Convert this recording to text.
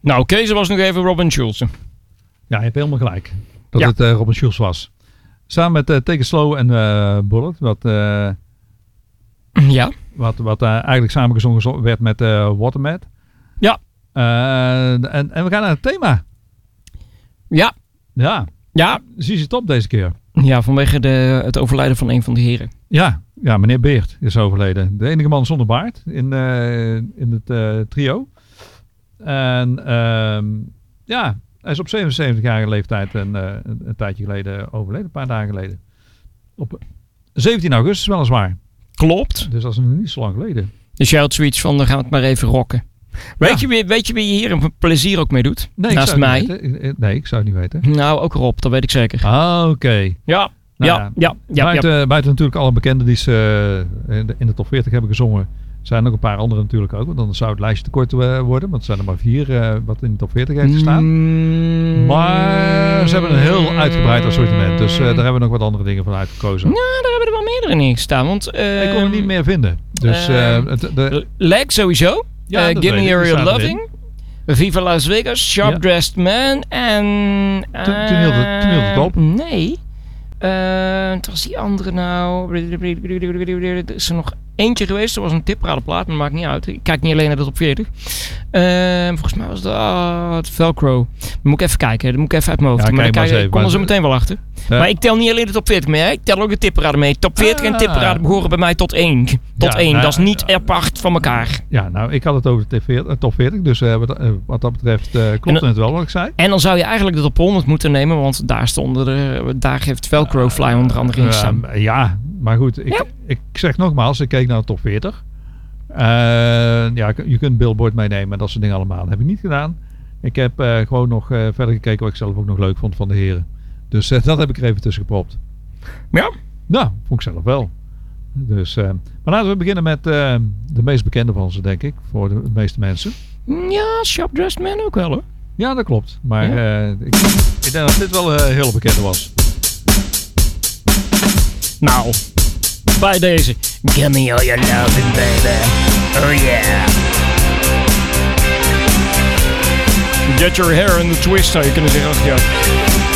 Nou, Kees was nog even Robin Schulz. Ja, je hebt helemaal gelijk. Dat Ja. het Robin Schulz was. Samen met Take It Slow en Bullet. Ja. Wat eigenlijk samengezongen werd met Watermat. Ja. En we gaan naar het thema. Ja. Ja. Ja. ZZ Top deze keer. Ja, vanwege het overlijden van een van de heren. Ja, meneer Beert is overleden. De enige man zonder baard in het trio. En hij is op 77-jarige leeftijd een tijdje geleden overleden. Een paar dagen geleden. Op 17 augustus weliswaar. Klopt. Dus dat is nog niet zo lang geleden. Dus jij had zoiets van, dan gaan we het maar even rocken. Weet je wie hier een plezier ook mee doet? Nee, naast mij? Nee, ik zou het niet weten. Nou, ook Rob, dat weet ik zeker. Ah, oké. Ja. Buiten natuurlijk alle bekenden die ze in de top 40 hebben gezongen. Er zijn nog een paar andere natuurlijk ook. Want dan zou het lijstje te kort worden. Want er zijn er maar 4 wat in de top 40 heeft gestaan. Maar ze hebben een heel uitgebreid assortiment. Dus daar hebben we nog wat andere dingen van uitgekozen. Nou, daar hebben er wel meerdere in gestaan. Want, ik kon er niet meer vinden. Dus, Leg sowieso. Ja, Give Me Your Loving. Viva Las Vegas. Sharp Dressed Man. En... Toen hield het op. Nee. Wat was die andere nou? Er is er nog eentje geweest. Er was een tipradenplaat, maar maakt niet uit. Ik kijk niet alleen naar de top 40. Volgens mij was het Velcro. Dan moet ik even kijken. Dan moet ik even uit mijn hoofd. Ja, maar ik kom er zo maar meteen wel achter. Maar ik tel niet alleen de top 40 mee. Hè? Ik tel ook de tipraden mee. Top 40 en tipraden behoren bij mij tot 1. Tot 1. Dat is niet apart van elkaar. Ja, nou, ik had het over de top 40. Dus wat dat betreft klopt het wel wat ik zei. En dan zou je eigenlijk de top 100 moeten nemen. Want daar heeft Velcro Fly onder andere in staan. Ja, maar goed. Ik zeg nogmaals, ik keek naar de top 40. Je kunt Billboard meenemen en dat soort dingen allemaal. Dat heb ik niet gedaan. Ik heb gewoon nog verder gekeken wat ik zelf ook nog leuk vond van de heren. Dus dat heb ik er even tussen gepropt. Ja? Nou, vond ik zelf wel. Dus, maar laten we beginnen met de meest bekende van ze, denk ik. Voor de meeste mensen. Ja, Sharp Dressed Man ook wel, hoor. Ja, dat klopt. Maar ik denk dat dit wel een hele bekende was. Nou, bij deze. Give me all your loving, baby. Oh yeah. Get your hair in the twist, zou je kunnen zeggen. Ja.